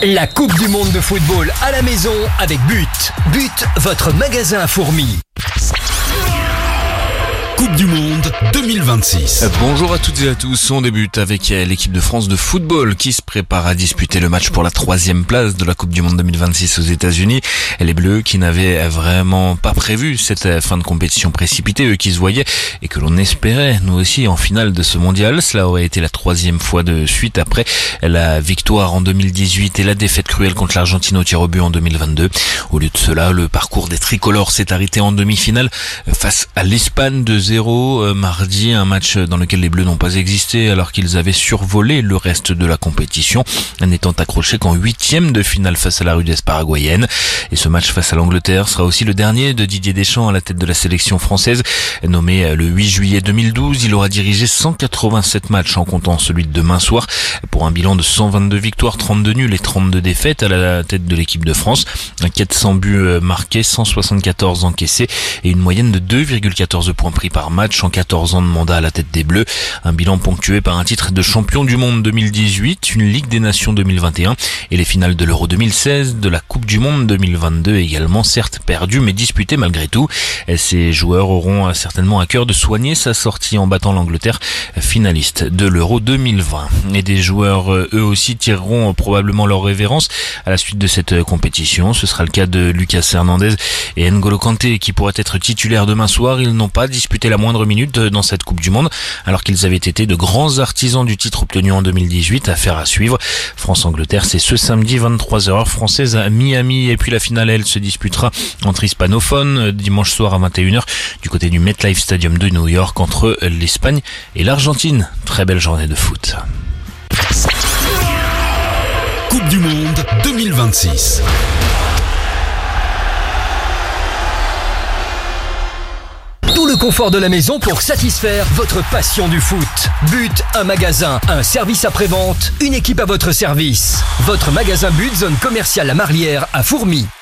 La Coupe du Monde de football à la maison avec But. But, votre magasin à fourmis. Coupe du Monde 2026. Bonjour à toutes et à tous, on débute avec l'équipe de France de football qui se prépare à disputer le match pour la 3e place de la Coupe du Monde 2026 aux États-Unis. Les Bleus qui n'avaient vraiment pas prévu cette fin de compétition précipitée, eux qui se voyaient et que l'on espérait nous aussi en finale de ce mondial. Cela aurait été la 3e fois de suite après la victoire en 2018 et la défaite cruelle contre l'Argentine au tir au but en 2022. Au lieu de cela, le parcours des tricolores s'est arrêté en demi-finale face à l'Espagne 2-0 mardi, un match dans lequel les Bleus n'ont pas existé alors qu'ils avaient survolé le reste de la compétition, n'étant accrochés qu'en 8e de finale face à la rudesse paraguayenne. Et ce match face à l'Angleterre sera aussi le dernier de Didier Deschamps à la tête de la sélection française. Nommé le 8 juillet 2012, il aura dirigé 187 matchs en comptant celui de demain soir pour un bilan de 122 victoires, 32 nuls et 32 défaites à la tête de l'équipe de France. 400 buts marqués, 174 encaissés et une moyenne de 2,14 points pris par match en 14 ans de mandat à la tête des Bleus. Un bilan ponctué par un titre de champion du monde 2018, une Ligue des Nations 2021 et les finales de l'Euro 2016, de la Coupe du Monde 2022 également, certes perdues mais disputées malgré tout. Ces joueurs auront certainement à cœur de soigner sa sortie en battant l'Angleterre, finaliste de l'Euro 2020. Et des joueurs eux aussi tireront probablement leur révérence à la suite de cette compétition. Ce sera le cas de Lucas Hernandez et N'Golo Kanté qui pourraient être titulaires demain soir. Ils n'ont pas disputé la moindre minute dans cette Coupe du Monde alors qu'ils avaient été de grands artisans du titre obtenu en 2018. Affaire à suivre. France-Angleterre, c'est ce samedi 23h heure française à Miami et puis la finale elle se disputera entre hispanophones dimanche soir à 21h du côté du MetLife Stadium de New York entre l'Espagne et l'Argentine. Très belle journée de foot. Coupe du Monde 2026. Tout le confort de la maison pour satisfaire votre passion du foot. But, un magasin, un service après-vente, une équipe à votre service. Votre magasin But, zone commerciale La Marlière à Fourmis.